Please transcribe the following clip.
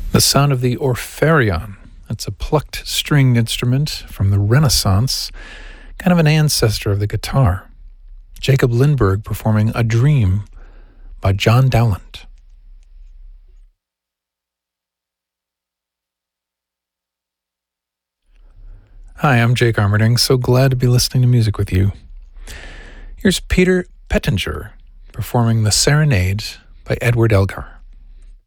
The sound of the orpharion. It's a plucked stringed instrument from the Renaissance, kind of an ancestor of the guitar. Jacob Lindberg performing A Dream by John Dowland. Hi, I'm Jake Armerding, so glad to be listening to music with you. Here's Peter Pettinger performing The Serenade by Edward Elgar.